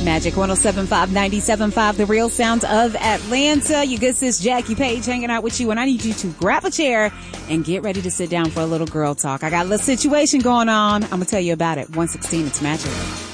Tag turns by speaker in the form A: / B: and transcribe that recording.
A: Magic 107.5, 97.5, the real sound of Atlanta. Your good sis Jackie Page hanging out with you, and I need you to grab a chair and get ready to sit down for a little girl talk. I got a little situation going on. I'm going to tell you about it. 116, it's Magic.